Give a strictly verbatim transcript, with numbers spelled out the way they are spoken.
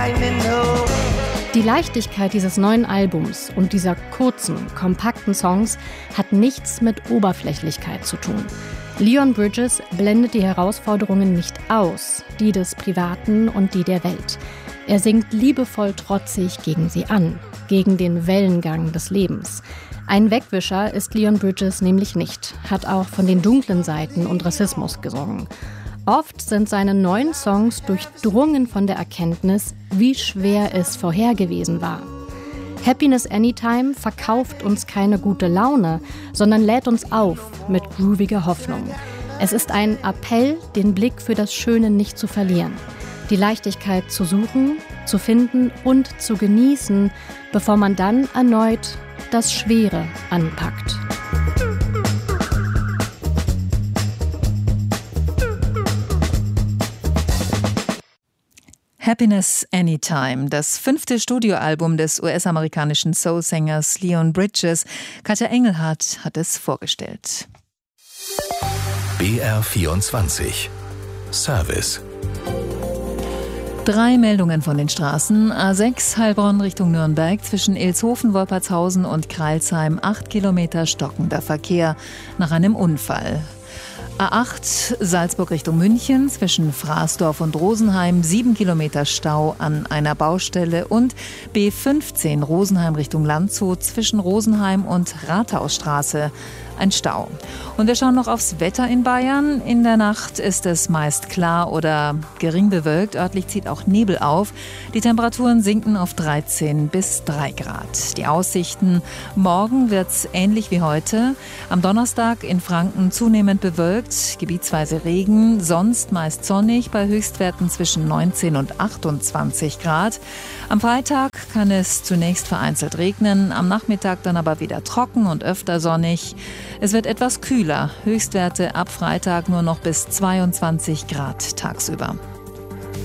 like me know. Die Leichtigkeit dieses neuen Albums und dieser kurzen, kompakten Songs hat nichts mit Oberflächlichkeit zu tun. Leon Bridges blendet die Herausforderungen nicht aus, die des Privaten und die der Welt. Er singt liebevoll trotzig gegen sie an, gegen den Wellengang des Lebens. Ein Wegwischer ist Leon Bridges nämlich nicht, hat auch von den dunklen Seiten und Rassismus gesungen. Oft sind seine neuen Songs durchdrungen von der Erkenntnis, wie schwer es vorher gewesen war. Happiness Anytime verkauft uns keine gute Laune, sondern lädt uns auf mit grooviger Hoffnung. Es ist ein Appell, den Blick für das Schöne nicht zu verlieren, die Leichtigkeit zu suchen, zu finden und zu genießen, bevor man dann erneut das Schwere anpackt. Happiness Anytime, das fünfte Studioalbum des U S-amerikanischen Soul-Sängers Leon Bridges. Katja Engelhardt hat es vorgestellt. B R vierundzwanzig Service. Drei Meldungen von den Straßen. A sechs Heilbronn Richtung Nürnberg zwischen Ilshofen, Wolpertshausen und Kreilsheim. Acht Kilometer stockender Verkehr nach einem Unfall. A acht Salzburg Richtung München zwischen Fraßdorf und Rosenheim, sieben Kilometer Stau an einer Baustelle und B fünfzehn Rosenheim Richtung Landshut zwischen Rosenheim und Rathausstraße, ein Stau. Und wir schauen noch aufs Wetter in Bayern. In der Nacht ist es meist klar oder gering bewölkt. Örtlich zieht auch Nebel auf. Die Temperaturen sinken auf dreizehn bis drei Grad. Die Aussichten: Morgen wird's ähnlich wie heute. Am Donnerstag in Franken zunehmend bewölkt, gebietsweise Regen, sonst meist sonnig bei Höchstwerten zwischen neunzehn und achtundzwanzig Grad. Am Freitag kann es zunächst vereinzelt regnen, am Nachmittag dann aber wieder trocken und öfter sonnig. Es wird etwas kühler, Höchstwerte ab Freitag nur noch bis zweiundzwanzig Grad tagsüber.